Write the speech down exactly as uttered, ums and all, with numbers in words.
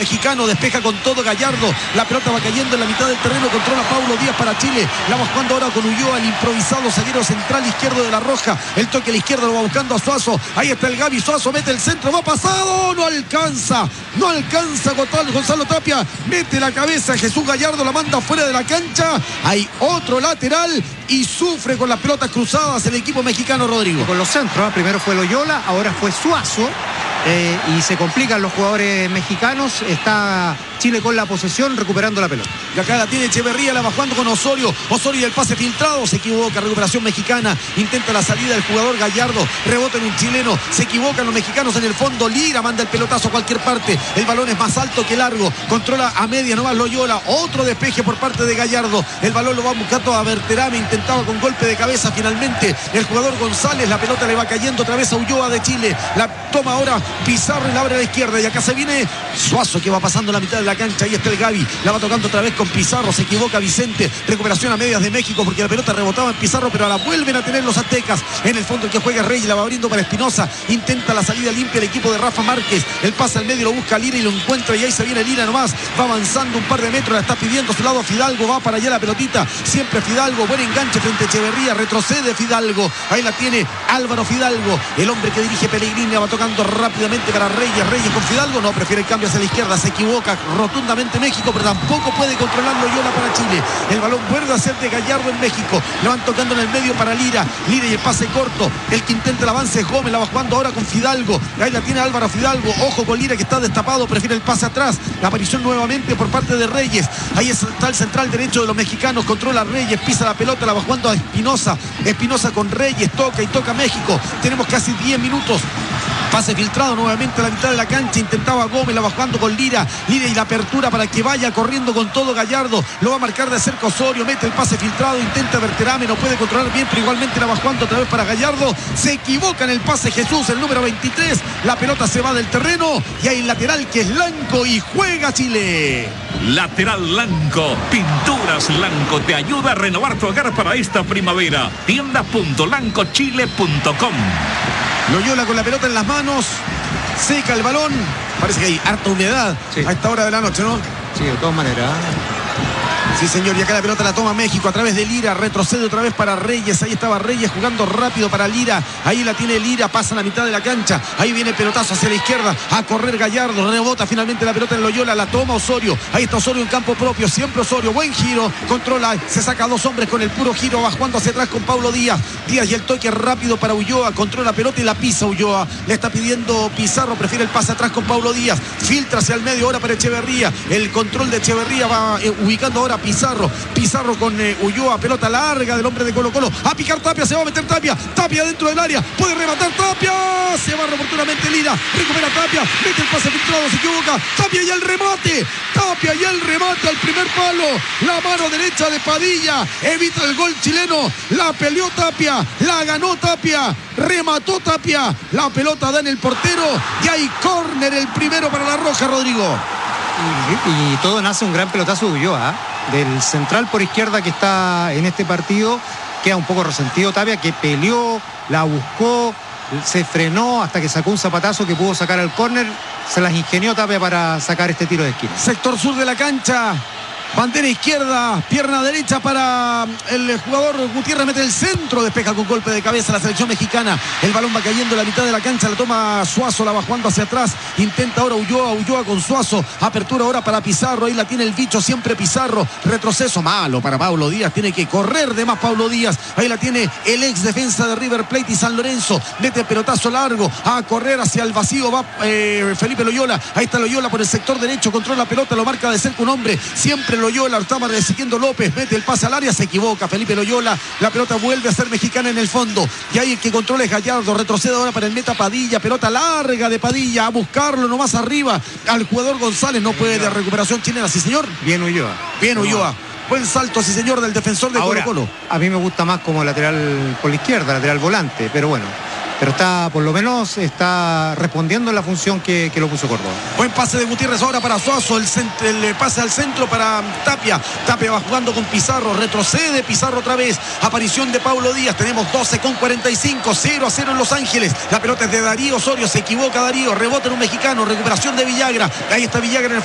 mexicano, despeja con todo Gallardo, la pelota va cayendo en la mitad del terreno, controla Paulo Díaz para Chile, la va jugando ahora con Ulloa, el improvisado zaguero central izquierdo de la Roja, el toque a la izquierda lo va buscando a Suazo, ahí está el Gaby, Suazo mete el centro, va pasado, no alcanza, no alcanza Gonzalo Tapia, mete la cabeza, Jesús Gallardo la manda fuera de la cancha, hay otro lateral y sufre con las pelotas cruzadas el equipo mexicano, Rodrigo. Con los centros, ¿eh? Primero fue Loyola, ahora fue Suazo. Eh, y se complican los jugadores mexicanos. Está Chile con la posesión, recuperando la pelota. Y acá la tiene Echeverría, la va jugando con Osorio. Osorio y el pase filtrado, se equivoca, recuperación mexicana. Intenta la salida del jugador Gallardo, rebota en un chileno, se equivocan los mexicanos en el fondo. Lira manda el pelotazo a cualquier parte. El balón es más alto que largo, controla a media nomás Loyola. Otro despeje por parte de Gallardo. El balón lo va buscando a Berterame, intentaba con golpe de cabeza. Finalmente el jugador González, la pelota le va cayendo otra vez a Ulloa de Chile. La toma ahora Pizarro y la abre a la izquierda, y acá se viene Suazo, que va pasando la mitad de la cancha. Ahí está el Gaby, la va tocando otra vez con Pizarro, se equivoca Vicente, recuperación a medias de México porque la pelota rebotaba en Pizarro, pero la vuelven a tener los aztecas. En el fondo el que juega Reyes, la va abriendo para Espinosa, intenta la salida limpia el equipo de Rafa Márquez, el pase al medio lo busca Lira y lo encuentra, y ahí se viene Lira nomás, va avanzando un par de metros, la está pidiendo a su lado Fidalgo, va para allá la pelotita, siempre Fidalgo, buen enganche frente a Echeverría, retrocede Fidalgo, ahí la tiene Álvaro Fidalgo, el hombre que dirige Pellegrini, la va tocando rápidamente para Reyes, Reyes con Fidalgo, no, prefiere el cambio hacia la izquierda, se equivoca rotundamente México, pero tampoco puede controlar Loyola para Chile. El balón vuelve a ser de Gallardo en México, le van tocando en el medio para Lira, Lira y el pase corto, el que intenta el avance es Gómez, la va jugando ahora con Fidalgo, ahí la tiene Álvaro Fidalgo, ojo con Lira que está destapado, prefiere el pase atrás, la aparición nuevamente por parte de Reyes, ahí está el central derecho de los mexicanos, controla Reyes, pisa la pelota, la va jugando a Espinosa, Espinosa con Reyes, toca y toca México, tenemos casi diez minutos. Pase filtrado nuevamente a la mitad de la cancha, intentaba Gómez, la va jugando con Lira, Lira y la apertura para que vaya corriendo con todo Gallardo, lo va a marcar de cerca Osorio, mete el pase filtrado, intenta Berterame, no puede controlar bien, pero igualmente la va jugando otra vez para Gallardo, se equivoca en el pase Jesús, el número veintitrés, la pelota se va del terreno y hay lateral que es Lanco y juega Chile. Lateral Lanco, Pinturas Lanco te ayuda a renovar tu hogar para esta primavera. tienda punto lanco chile punto com. Loyola con la pelota en las manos, seca el balón, parece que hay harta humedad sí. A esta hora de la noche, ¿no? Sí, de todas maneras. Sí, señor, y acá la pelota la toma México a través de Lira, retrocede otra vez para Reyes, ahí estaba Reyes jugando rápido para Lira, ahí la tiene Lira, pasa a la mitad de la cancha, ahí viene el pelotazo hacia la izquierda, a correr Gallardo, rebota finalmente la pelota en Loyola, la toma Osorio, ahí está Osorio en campo propio, siempre Osorio, buen giro, controla, se saca a dos hombres con el puro giro, va jugando hacia atrás con Paulo Díaz, Díaz y el toque rápido para Ulloa, controla la pelota y la pisa Ulloa, le está pidiendo Pizarro, prefiere el pase atrás con Paulo Díaz, filtra hacia el medio ahora para Echeverría, el control de Echeverría va eh, ubicando ahora Pizarro, Pizarro con eh, Ulloa, pelota larga del hombre de Colo Colo, a picar Tapia, se va a meter Tapia, Tapia dentro del área, puede rematar Tapia, se va oportunamente Lira, recupera Tapia, mete el pase filtrado, se equivoca, Tapia y el remate, Tapia y el remate al primer palo, la mano derecha de Padilla, evita el gol chileno, la peleó Tapia, la ganó Tapia, remató Tapia, la pelota da en el portero y hay córner, el primero para la Roja, Rodrigo. Y, y todo nace un gran pelotazo de Ulloa, ¿eh? Del central por izquierda que está en este partido, queda un poco resentido Tapia, que peleó, la buscó, se frenó hasta que sacó un zapatazo que pudo sacar al córner, se las ingenió Tapia para sacar este tiro de esquina. Sector sur de la cancha, bandera izquierda, pierna derecha para el jugador Gutiérrez, mete el centro, despeja con golpe de cabeza la selección mexicana, el balón va cayendo en la mitad de la cancha, la toma Suazo, la va jugando hacia atrás, intenta ahora Ulloa, Ulloa con Suazo, apertura ahora para Pizarro, ahí la tiene el bicho siempre Pizarro, retroceso malo para Paulo Díaz, tiene que correr de más Paulo Díaz, ahí la tiene el ex defensa de River Plate y San Lorenzo, mete pelotazo largo, a correr hacia el vacío, va eh, Felipe Loyola, ahí está Loyola por el sector derecho, controla la pelota, lo marca de cerca un hombre, siempre Loyola, estaba recibiendo López, mete el pase al área, se equivoca Felipe Loyola, la pelota vuelve a ser mexicana en el fondo, y ahí el que controla es Gallardo, retrocede ahora para el meta Padilla, pelota larga de Padilla, a buscarlo nomás arriba, al jugador González, no puede, de recuperación chilena, sí señor. Bien Ulloa. Bien Ulloa. Buen salto, sí señor, del defensor de Colo Colo. A mí me gusta más como lateral por la izquierda, lateral volante, pero bueno. Pero está, por lo menos, está respondiendo en la función que, que lo puso Córdoba. Buen pase de Gutiérrez ahora para Suazo, el, centro, el pase al centro para Tapia. Tapia va jugando con Pizarro, retrocede Pizarro otra vez. Aparición de Paulo Díaz, tenemos doce con cuarenta y cinco, cero a cero en Los Ángeles. La pelota es de Darío Osorio, se equivoca Darío, rebota en un mexicano, recuperación de Villagra. Ahí está Villagra en el